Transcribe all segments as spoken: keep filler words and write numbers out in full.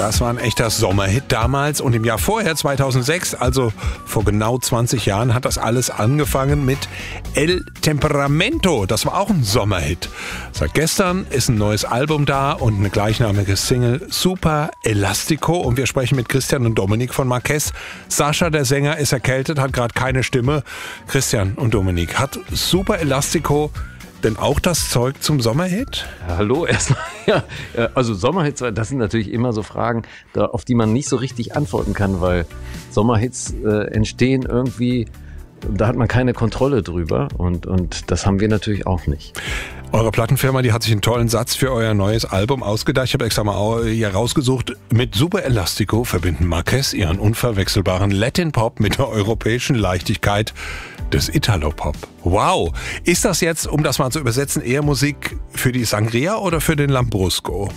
Das war ein echter Sommerhit damals und im Jahr vorher, zweitausendsechs, also vor genau zwanzig Jahren, hat das alles angefangen mit El Temperamento. Das war auch ein Sommerhit. Seit gestern ist ein neues Album da und eine gleichnamige Single, Super Elastico. Und wir sprechen mit Christian und Dominik von Marquez. Sascha, der Sänger, ist erkältet, hat gerade keine Stimme. Christian und Dominik, hat Super Elastico denn auch das Zeug zum Sommerhit? Ja, hallo, erstmal. Ja, also Sommerhits, das sind natürlich immer so Fragen, da, auf die man nicht so richtig antworten kann, weil Sommerhits äh, entstehen irgendwie, da hat man keine Kontrolle drüber und, und das haben wir natürlich auch nicht. Eure Plattenfirma, die hat sich einen tollen Satz für euer neues Album ausgedacht. Ich habe extra mal hier rausgesucht. Mit Super Elastico verbinden Marquez ihren unverwechselbaren Latin-Pop mit der europäischen Leichtigkeit des Italo-Pop. Wow! Ist das jetzt, um das mal zu übersetzen, eher Musik für die Sangria oder für den Lambrusco?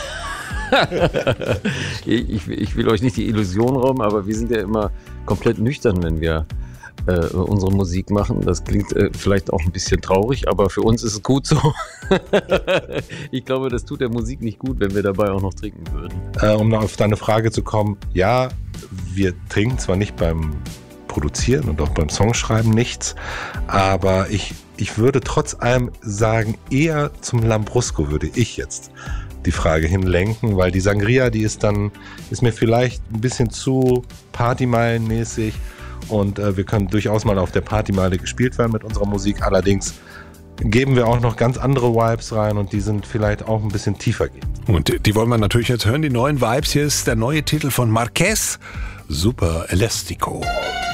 ich, ich will euch nicht die Illusion rauben, aber wir sind ja immer komplett nüchtern, wenn wir äh, unsere Musik machen. Das klingt äh, vielleicht auch ein bisschen traurig, aber für uns ist es gut so. Ich glaube, das tut der Musik nicht gut, wenn wir dabei auch noch trinken würden. Äh, um auf deine Frage zu kommen, ja, wir trinken zwar nicht beim Produzieren und auch beim Songschreiben nichts, aber ich, ich würde trotz allem sagen, eher zum Lambrusco würde ich jetzt die Frage hinlenken, weil die Sangria, die ist dann, ist mir vielleicht ein bisschen zu Partymeilenmäßig und äh, wir können durchaus mal auf der Partymeile gespielt werden mit unserer Musik, allerdings geben wir auch noch ganz andere Vibes rein und die sind vielleicht auch ein bisschen tiefer gehen. Und die wollen wir natürlich jetzt hören, die neuen Vibes. Hier ist der neue Titel von Marquez, Super Elastico.